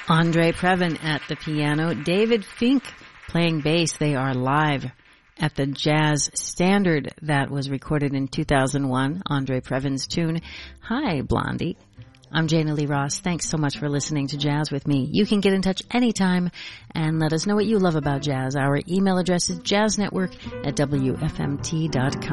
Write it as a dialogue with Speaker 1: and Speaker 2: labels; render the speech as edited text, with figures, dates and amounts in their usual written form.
Speaker 1: Andre Previn at the piano, David Fink playing bass. They are live at the Jazz Standard that was recorded in 2001, Andre Previn's tune, Hi Blondie. I'm Jana Lee Ross. Thanks so much for listening to Jazz with me. You can get in touch anytime and let us know what you love about jazz. Our email address is jazznetwork@wfmt.com.